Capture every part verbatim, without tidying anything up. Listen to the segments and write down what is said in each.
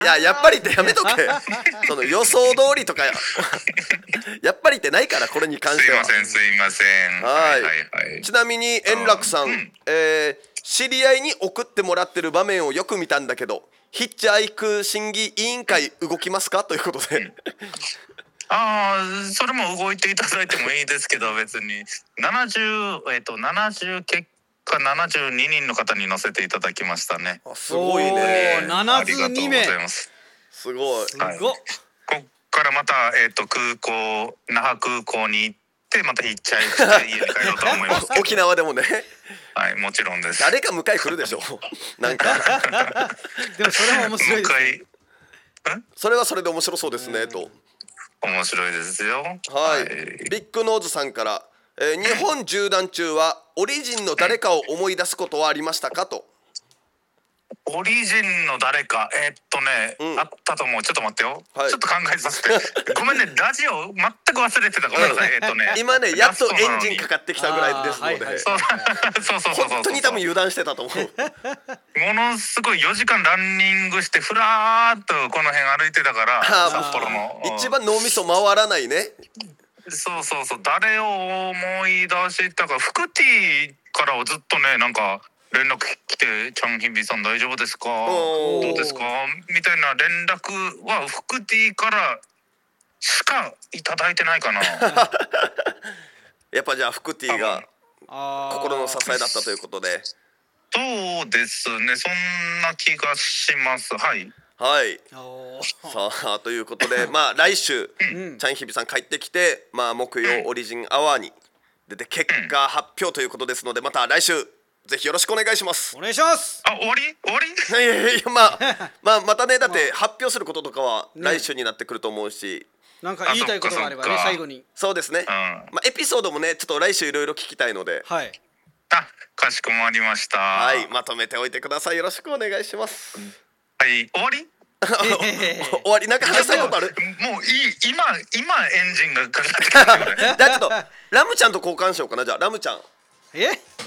いややっぱりってやめとけその予想通りとかやっぱりってないからこれに関しては。 すいませんすいません。 はい、 はいはいはい、 ちなみに円楽さん、うん、えー、知り合いに送ってもらってる場面をよく見たんだけどヒッチハイク審議委員会動きますかということで、うん、 ああそれも動いていただいてもいいですけど別にななじゅうえっとななじゅう結果ななじゅうににんの方に乗せていただきましたね。 あすごいね。 ななじゅうにめい。 ありがとうございます。 すごい。 すごい、はい、 こっからまた、えー、と空港那覇空港に行ってまたヒッチハイクして家に帰ろうと思います沖縄でもね。 はいもちろんです。 誰か迎え来るでしょなんかでもそれも面白いですね。 それはそれで面白そうですねと。 面白いですよ。 はい、はい、ビッグノーズさんから、えー、日本縦断中はオリジンの誰かを思い出すことはありましたかと。 オリジンの誰かえー、っとね、うん、あったと思う。ちょっと待ってよ、はい、ちょっと考えさせてごめんねラジオ全く忘れてた。ごめんなさい、うん、えー、っとね今ねやっとエンジンかかってきたぐらいですので、はいはい、 そうそうそうそう本当に多分油断してたと思うものすごいよじかんランニングしてふらーっとこの辺歩いてたから札幌の一番脳みそ回らないね。 そうそうそう誰を思い出したかフクティからはずっとねなんか連絡来てチャンヒビさん大丈夫ですかどうですかみたいな連絡はフクティからしかいただいてないかなやっぱじゃあフクティが心の支えだったということで。 そうですねそんな気がしますはいはいさあということでまあ来週、うん、チャンヒビさん帰ってきてまあ木曜オリジンアワーに出て結果発表ということですのでまた来週ぜひよろしくお願いします。 お願いします。 あ終わり終わりいやいやいやまあまあまたねだって発表することとかは来週になってくると思うし、 ね、なんか言いたいことがあればね最後に。 そうですね、うん、まあエピソードもねちょっと来週いろいろ聞きたいので、 はい、 あかしこまりました。 はいまとめておいてください。よろしくお願いします。 はい終わり終わりなんか話したいことある？ もういい今今エンジンがかかってきたよねじゃあちょっとラムちゃんと交換しようかな。じゃあラムちゃんえ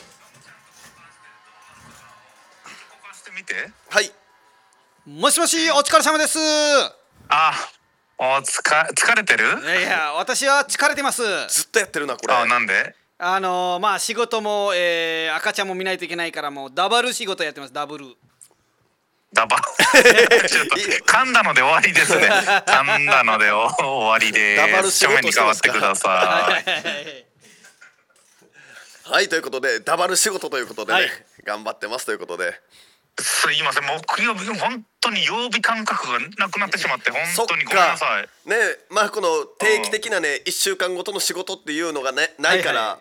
見てはいもしもしお疲れ様です。 あおつか疲れてる？ いやいや私は疲れてます。 ずっとやってるなこれ。 あなんで？ あのー、まあ仕事も、えー、赤ちゃんも見ないといけないからもうダブル仕事やってます。ダブルダバちょっと噛んだので終わりですね噛んだので終わりです。 ダバル仕事正面に変わってくださいはいということでダバル仕事ということでね、はい、頑張ってますということで。 すいません木曜日本当に曜日感覚がなくなってしまって本当にごめんなさいね。まあこの定期的なねいっしゅうかんごとの仕事っていうのがねないから、はいはい、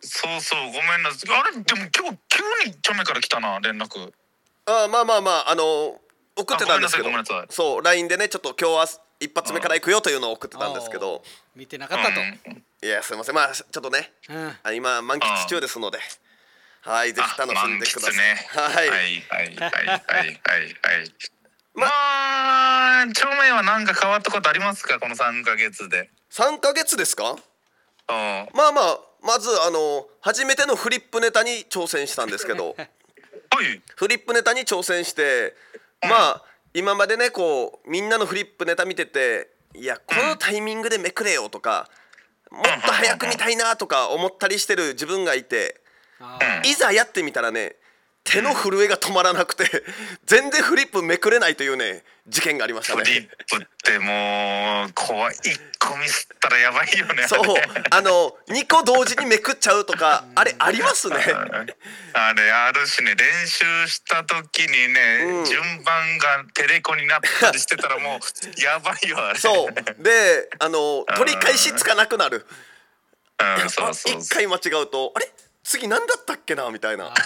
そうそうごめんなさい。あれでも今日急にチョメから来たな連絡。あまあまあまああの送ってたんですけどそう ライン でねちょっと今日は一発目から行くよというのを送ってたんですけど見てなかったと、 うん、いやすいませんまあちょっとね、うん、今満喫中ですのではいぜひ楽しんでください。 ね、はいはいはいはいはいはいまあチョメは何か変わったことありますかこのさんかげつで。 さんかげつですか？ うんまあまあまずあの初めてのフリップネタに挑戦したんですけどはい、 フリップネタに挑戦して、うん、まあ今までねこうみんなのフリップネタ見てていやこのタイミングでめくれよとか、うん、もっと早く見たいなとか思ったりしてる自分がいて、うん、いざやってみたらね手の震えが止まらなくて全然フリップめくれないというね事件がありましたね。 フリップってもう怖い。いっこミスったらやばいよね。 そうあのにこ同時にめくっちゃうとかあれありますねあれあるしね練習した時にね、うん、順番がテレコになったりしてたらもうやばいよあれ。 そうであの取り返しつかなくなる。 うん、そうそうそう一回間違うとあれ次何だったっけなみたいなね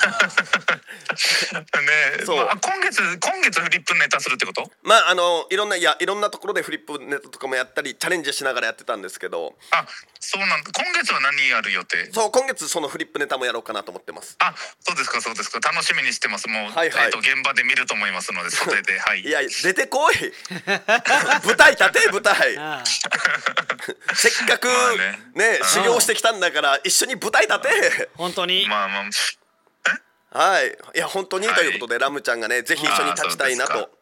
そう、まあ、今月今月フリップネタするってこと？ まああのいろんないやいろんなところでフリップネタとかもやったりチャレンジしながらやってたんですけど。 あそうなんだ。今月は何やる予定？ そう今月そのフリップネタもやろうかなと思ってます。 あそうですかそうですか楽しみにしてます。もう、はいはいえー、と現場で見ると思いますので袖ではいいや出てこい舞台立て舞台せっかくね、ね修行してきたんだから一緒に舞台立て本当にまあまあはいいや本当にということで、はい、ラムちゃんがねぜひ一緒に立ちたいなと